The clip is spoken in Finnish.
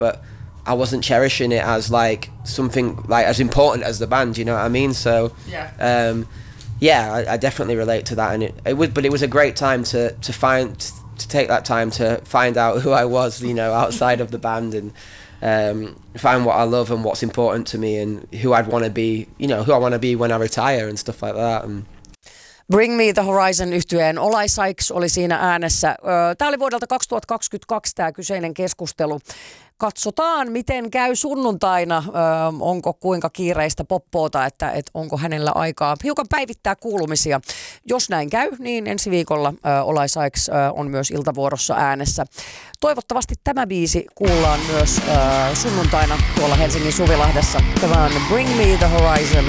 but I wasn't cherishing it as like something like as important as the band, you know what I mean? So I definitely relate to that, and it was a great time to take that time to find out who I was, you know, outside of the band, and find what I love and what's important to me, and who I'd want to be, you know, who I want to be when I retire and stuff like that. And Bring Me the Horizon -yhtyeen Olaj Sykes oli siinä äänessä. Tämä oli vuodelta 2022 tämä kyseinen keskustelu. Katsotaan, miten käy sunnuntaina, onko kuinka kiireistä poppoota, että onko hänellä aikaa hiukan päivittää kuulumisia. Jos näin käy, niin ensi viikolla Olaj Sykes on myös iltavuorossa äänessä. Toivottavasti tämä biisi kuullaan myös sunnuntaina tuolla Helsingin Suvilahdessa. Tämä on Bring Me the Horizon.